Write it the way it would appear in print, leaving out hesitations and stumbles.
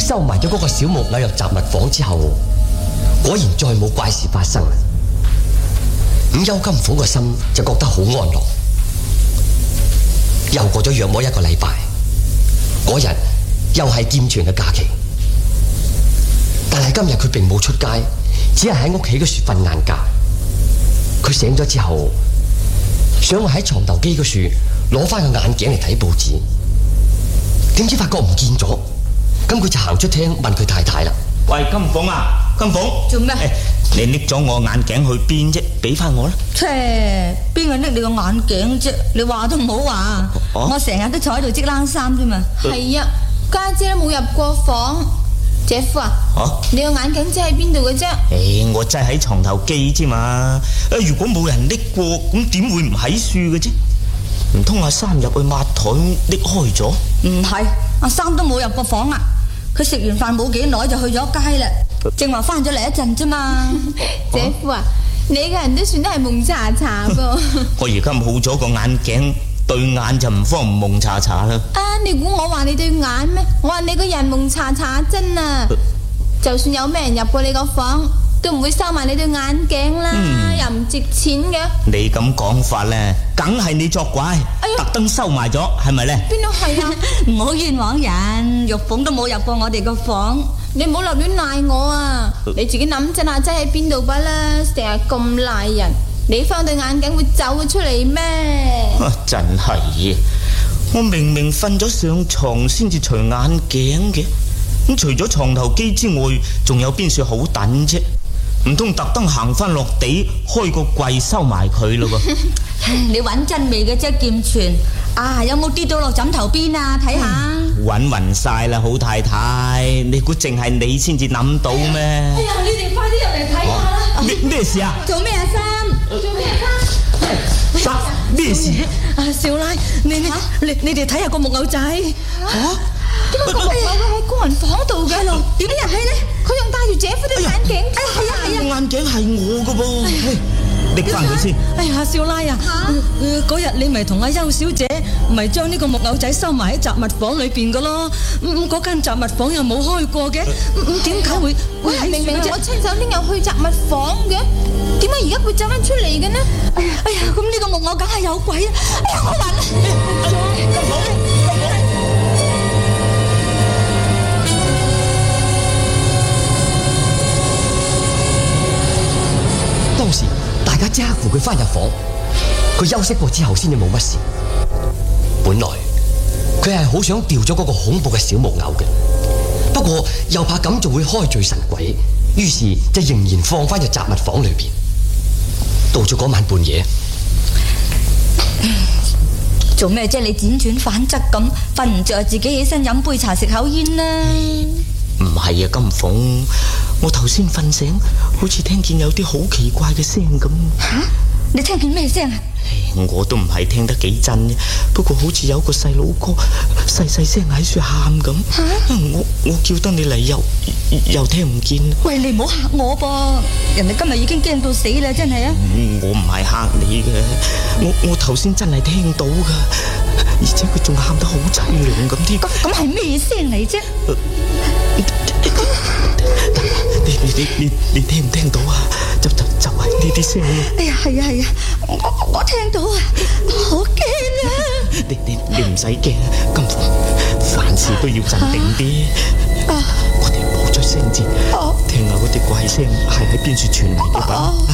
收埋咗嗰個小木偶入雜物房之後，果然再冇怪事發生。咁邱金鳳個心就覺得好安樂。又過咗約莫1個禮拜，嗰日又係劍傳嘅假期，但係今日佢並冇出街，只係喺屋企嘅樹瞓晏覺。佢醒咗之後，想話喺床頭機嗰處攞翻個眼鏡嚟睇報紙，點知發覺唔見咗。咁佢就行出廳問佢太太啦： 喂，金鳳啊，金鳳， 做咩？ 你拎咗我眼鏡去邊啫？俾翻我啦。 邊個拎你個眼鏡啫？你話都唔好話。我成日都坐喺度織冷衫啫嘛。 係啊，家姐都冇入過房。姐夫啊，你個眼鏡仔喺邊度嘅啫？ 我真係喺床頭機啫嘛。如果冇人拎過，咁點會唔喺樹嘅啫？唔通阿三入去抹台拎開咗？ 唔係，阿三都冇入過房啊。佢食完飯冇幾耐就去咗街啦，正話翻咗嚟一陣啫嘛。 姐夫啊，你個人都算得係蒙查查噃。 我而家冇咗個眼鏡，對眼就唔方唔蒙查查啦。 你估我話你對眼咩？我話你個人蒙查查真啊！就算有咩人入過你個房，都唔會收埋你對眼鏡啦，又唔值錢嘅。 你咁講法咧，梗係你作怪，特登收埋咗，係咪咧？ 邊度係啊？ 唔好冤枉人，玉鳳都冇入過我哋個房， 你唔好立亂賴我啊！你自己諗真下，真喺邊度吧啦，成日咁賴人，你翻對眼鏡會走出嚟咩？ 真係，我明明瞓咗上床先至除眼鏡嘅，咁除咗床頭機之外，仲有邊處好等啫？唔通特登行翻落地開個櫃收埋佢咯噃？ 你揾真味嘅啫，劍傳啊！有冇跌到落枕頭邊啊？睇下， 揾暈晒啦，好太太，你估淨係你先至諗到咩？ 哎呀，你哋快啲入嚟睇下啦！ 咩事啊？ 做咩啊，三？ 做咩啊， 三？咩事？ 少奶，你哋睇下個木偶仔。 點解個木偶會喺工人房度嘅？點解入去呢？佢仲戴住姐夫對眼鏡。 係啊，眼鏡係我噶噃，拎翻佢先。 哎呀，少奶啊，嗰日你咪同阿邱小姐咪將呢個木偶仔收埋喺雜物房裏邊噶咯。嗰間雜物房又冇開過嘅，點解會喺明明我親手拎入去雜物房嘅，點解而家會走翻出嚟嘅呢？ 哎呀，咁呢個木偶梗係有鬼啊！哎呀，我話啦。 當時大家即刻扶佢翻入房，佢休息過之後先至冇乜事。本來佢係好想掉咗嗰個恐怖嘅小木偶嘅，不過又怕咁做會開罪神鬼，於是就仍然放翻入雜物房裏邊。到咗嗰晚半夜， 做咩啫？你輾轉反側咁，瞓唔着自己起身飲杯茶食口煙啦。 唔係啊，金鳳，我頭先瞓醒，好似聽見有啲好奇怪嘅聲咁。 吓？你聽見咩聲啊？ 我都唔係聽得幾真嘅，不過好似有個細佬哥細細聲喺處喊咁。我叫得你嚟又聽唔見。 喂，你唔好嚇我噃，人哋今日已經驚到死啦，真係啊！ 我唔係嚇你嘅，我頭先真係聽到噶，而且佢仲喊得好淒涼咁添。 咁係咩聲嚟啫？ 你聽唔聽到啊？就係呢啲聲。 哎呀，係啊，我聽到啊，好驚啊！ 你唔使驚，金鳳，凡事都要鎮定啲。我哋唔好出聲先，聽下嗰啲怪聲係喺邊處傳嚟嘅吧。